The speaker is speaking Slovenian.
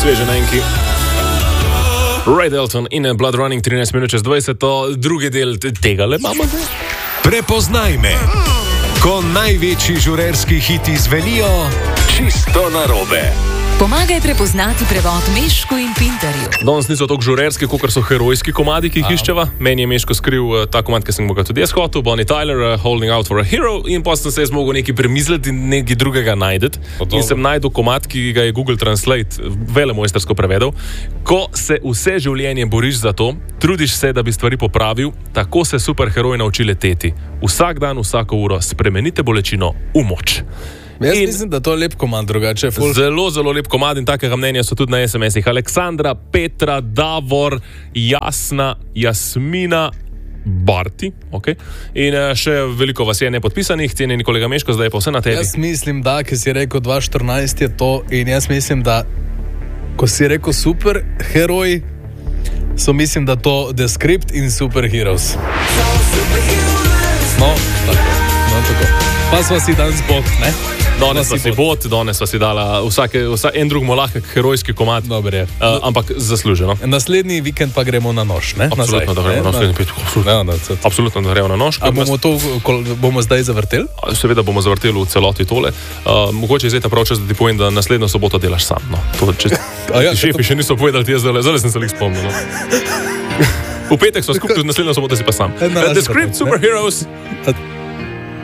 Sveže na enki. Ray Dalton in Blood Running 13 minut čez 20, to drugi del tega le imamo zdaj. Prepoznaj me, ko največji žurerski hiti zvenijo čisto narobe. Pomagaj prepoznati prevod Mešku in Pinterju. Danes niso tako žurerski, kot so herojski komadi, ki jih iščeva. Meni je Meško skril ta komad, ki sem ga tudi jaz hotel, Bonnie Tyler, Holding Out for a Hero, in potem sem se zmogel nekaj premisliti in nekaj drugega najdeti. In sem najdel komad, ki ga je Google Translate velemojstersko prevedel. Ko se vse življenje boriš za to, trudiš se, da bi stvari popravil, tako se superheroji nauči leteti. Vsak dan, vsako uro spremenite bolečino v moč. Jaz mislim, da to je lep komad drugače. Zelo, zelo lep komad in takega mnenja so tudi na SMS-ih. Aleksandra, Petra, Davor, Jasna, Jasmina, Barti, okay. In še veliko vas je nepodpisanih, cenjeni kolega Meško, zdaj je pa vse na tebi. Jaz mislim, da, ki si rekel 2014 je to, in jaz mislim, da ko si rekel super heroji, so mislim, da to The Script in Super Heroes. No, tako. Pa sva si danes bot, ne? Danes sva si bot, danes sva si dala en drug lahek herojski komad. Dobre je. Ampak zasluženo. Naslednji vikend pa gremo na nož, ne? Absolutno, da gremo na naslednji petek. Absolutno, da gremo na nož. A bomo zdaj zavrteli? Seveda bomo zavrteli v celoti tole. Mogoče je zdaj ta prav čas, da ti povem, da naslednjo soboto delaš sam. No. Šefi še niso povedali, ti zdaj sem se jih spomnil. No. V petek sva skupaj, naslednjo soboto si pa sam. The Script, Super Heroes.